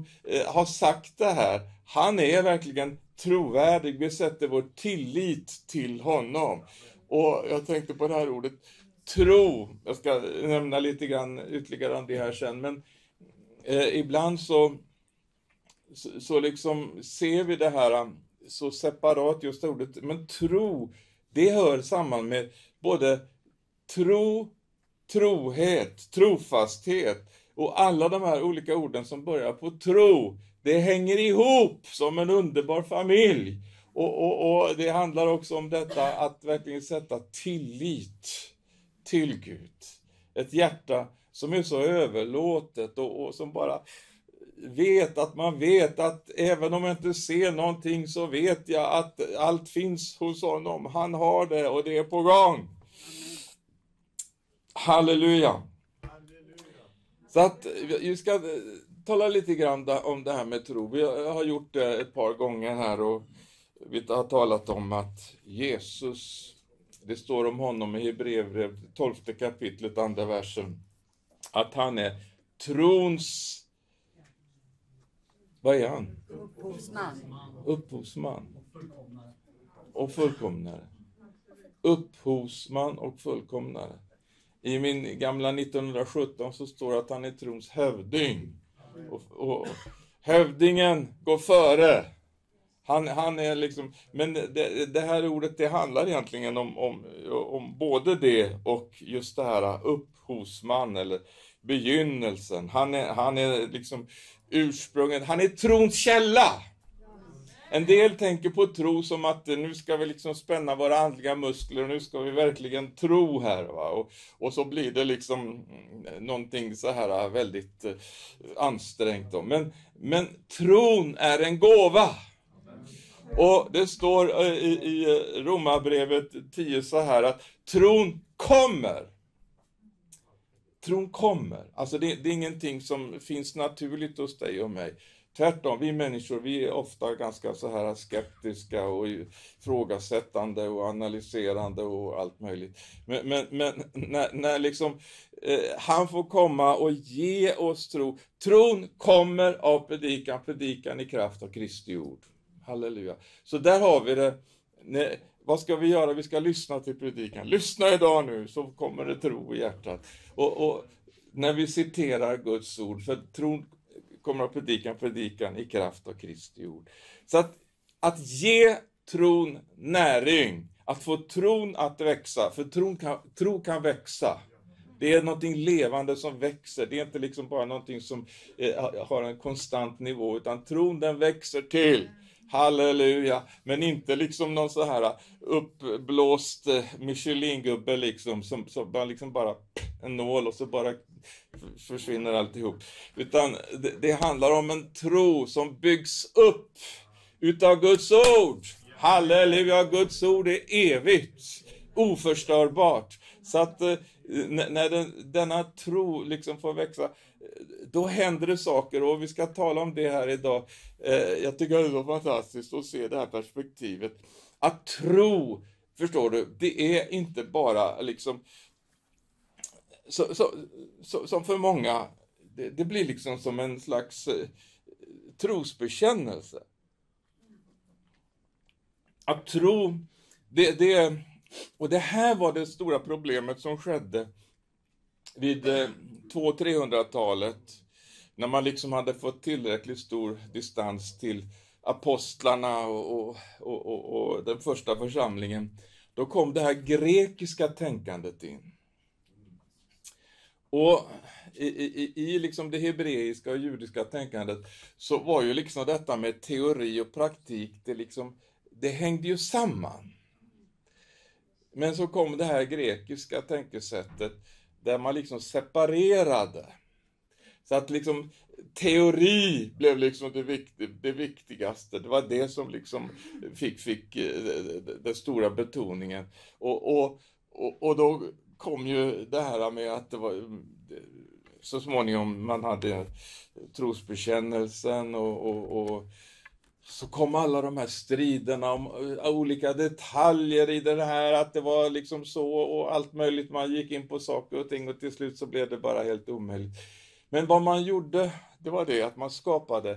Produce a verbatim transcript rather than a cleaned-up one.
liksom eh, har sagt det här, han är verkligen trovärdig. Vi sätter vår tillit till honom. Och jag tänkte på det här ordet tro. Jag ska nämna lite grann ytterligare om det här sen. Men eh, ibland så, så, så liksom ser vi det här så separat, just ordet. Men tro, det hör samman med både tro, trohet, trofasthet och alla de här olika orden som börjar på tro. Det hänger ihop som en underbar familj. Och, och, och det handlar också om detta att verkligen sätta tillit till Gud. Ett hjärta som är så överlåtet och, och som bara vet att man vet att även om jag inte ser någonting så vet jag att allt finns hos honom. Han har det och det är på gång. Halleluja. Så att vi ska tala lite grann om det här med tro. Vi har gjort det ett par gånger här och vi har talat om att Jesus, det står om honom i Hebreerbrevet tolfte kapitlet, andra versen, att han är trons, vad är han? Upphovsman. Upphovsman. Och fullkomnare. Upphovsman och fullkomnare. I min gamla nittonhundrasjutton så står det att han är trons hövding. Och, och hövdingen går före. Han, han är liksom, men det, det här ordet, det handlar egentligen om, om, om både det och just det här upphovsman eller begynnelsen. Han är, han är liksom ursprunget, han är trons källa. En del tänker på tro som att nu ska vi liksom spänna våra andliga muskler och nu ska vi verkligen tro här. Va? Och, och så blir det liksom någonting så här väldigt eh, ansträngt. Då. Men, men tron är en gåva. Och det står eh, i, i Romarbrevet tio så här att tron kommer. Tron kommer. Alltså det, det är ingenting som finns naturligt hos dig och mig. Tvärtom, vi människor, vi är ofta ganska så här skeptiska och ifrågasättande och analyserande och allt möjligt. Men, men, men när, när liksom eh, han får komma och ge oss tro. Tron kommer av predikan, predikan i kraft av Kristi ord. Halleluja. Så där har vi det. Nej, vad ska vi göra? Vi ska lyssna till predikan. Lyssna idag nu så kommer det tro i hjärtat. Och, och när vi citerar Guds ord, för tron kommer att predikan, predikan i kraft av Kristi ord. Så att, att ge tron näring, att få tron att växa, för tron kan, tro kan växa. Det är någonting levande som växer, det är inte liksom bara någonting som eh, har en konstant nivå, utan tron den växer till. Halleluja, men inte liksom någon så här uppblåst Michelin-gubbe liksom, som, som bara, liksom bara en nål och så bara försvinner alltihop. Utan det, det handlar om en tro som byggs upp utav Guds ord. Halleluja, Guds ord är evigt, oförstörbart. Så att när den, denna tro liksom får växa, då händer det saker och vi ska tala om det här idag. Jag tycker det är så fantastiskt att se det här perspektivet. Att tro, förstår du, det är inte bara liksom så, så, så, som för många, det, det blir liksom som en slags eh, trosbekännelse. Att tro, det, det, och det här var det stora problemet som skedde vid eh, två-trehundratalet, när man liksom hade fått tillräckligt stor distans till apostlarna och, och, och, och, och den första församlingen. Då kom det här grekiska tänkandet in. Och i, i, i liksom det hebreiska och judiska tänkandet så var ju liksom detta med teori och praktik, det, liksom, det hängde ju samman. Men så kom det här grekiska tänkesättet där man liksom separerade. Så att liksom teori blev liksom det, viktig, det viktigaste. Det var det som liksom fick, fick den stora betoningen. Och, och, och, och då kom ju det här med att det var så småningom man hade trosbekännelsen och, och, och så kom alla de här striderna om olika detaljer i det här, att det var liksom så och allt möjligt. Man gick in på saker och ting och till slut så blev det bara helt omöjligt. Men vad man gjorde, det var det att man skapade